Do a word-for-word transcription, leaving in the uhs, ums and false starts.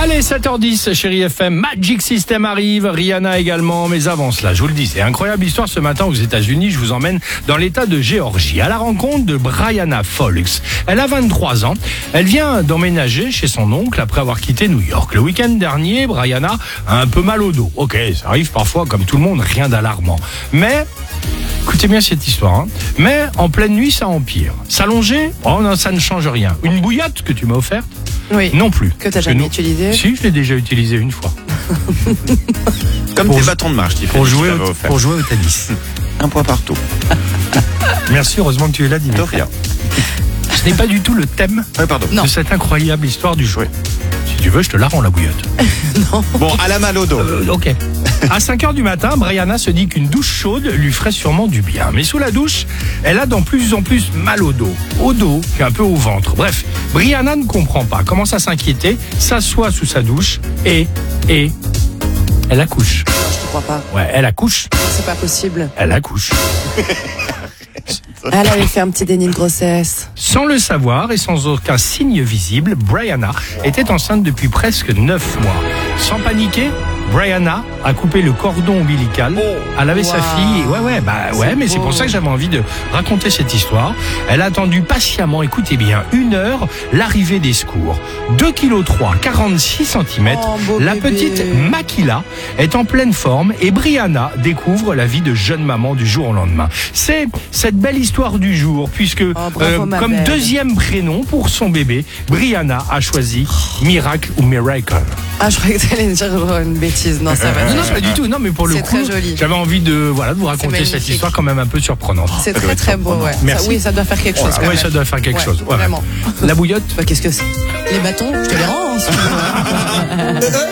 Allez, sept heures dix, Chérie F M, Magic System arrive, Rihanna également, mais avant cela, je vous le dis, c'est incroyable histoire ce matin aux États-Unis, je vous emmène dans l'état de Géorgie, à la rencontre de Brianna Folks. Elle a vingt-trois ans, elle vient d'emménager chez son oncle après avoir quitté New York. Le week-end dernier, Brianna a un peu mal au dos. Ok, ça arrive parfois comme tout le monde, rien d'alarmant. Mais... écoutez bien cette histoire, hein. Mais en pleine nuit, ça empire. S'allonger, oh non, ça ne change rien. Une bouillotte que tu m'as offerte, oui. Non plus. Que tu n'as jamais nous... utilisé. Si, je l'ai déjà utilisé une fois. Comme pour tes jou- bâtons de marche, pour jouer, au, pour jouer au tennis. Un point partout. Merci, heureusement que tu es là, Dimitri. De rien. Ce n'est pas du tout le thème Ouais, pardon. de cette incroyable histoire du jouet. Si tu veux, je te la rends, la bouillotte. Non. Bon, à la mal au dos. Euh, ok. À cinq heures du matin, Brianna se dit qu'une douche chaude lui ferait sûrement du bien. Mais sous la douche, elle a de plus en plus mal au dos. Au dos, puis un peu au ventre. Bref, Brianna ne comprend pas, commence à s'inquiéter, s'assoit sous sa douche et, et, elle accouche. Je te crois pas. Ouais, elle accouche. C'est pas possible. Elle accouche. Elle avait fait un petit déni de grossesse. Sans le savoir et sans aucun signe visible, Brianna était enceinte depuis presque neuf mois. Sans paniquer, Brianna a coupé le cordon ombilical. Elle avait sa Wow. fille. Ouais, ouais, bah ouais, C'est mais c'est beau. pour ça que j'avais envie de raconter cette histoire. Elle a attendu patiemment, écoutez bien, une heure, l'arrivée des secours. deux virgule trois kilos, quarante-six centimètres. Oh, beau La bébé. petite Makila est en pleine forme et Brianna découvre la vie de jeune maman du jour au lendemain. C'est cette belle histoire du jour, puisque Oh, bravo, ma comme belle. deuxième prénom pour son bébé, Brianna a choisi Miracle ou Miracle. Ah, je croyais que t'allais dire genre une bêtise. Non, ça va. Non, non, pas du tout. Non, mais pour le C'est coup, très joli. j'avais envie de voilà de vous raconter cette magnifique. histoire quand même un peu surprenante. C'est Ça doit très être très beau, surprenant. ouais. Merci. Ça, oui, ça doit faire quelque chose. Voilà, quand ouais, même. ça doit faire quelque Ouais, chose. Ouais, Vraiment. La bouillotte. Bah, qu'est-ce que c'est? Les bâtons, je te les rends. hein, si tu veux.